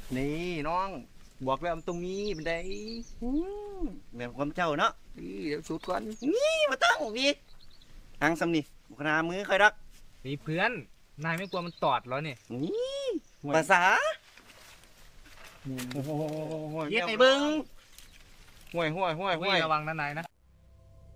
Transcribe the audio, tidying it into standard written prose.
นี่น้องบอกแล้วมันตรงนี้เป็นไดแบบความเจ้าเนาะเดี๋ยวสูดก่อนนี่มาตั้งอีกทางสำนี่บุคนามือใครรักมีเพื่อนนายไม่กลัวมันตอดเหรอเนี่ยนี่ภาษาเฮ็ดไอ้เบิ้งห่วยระวังนะนายนะ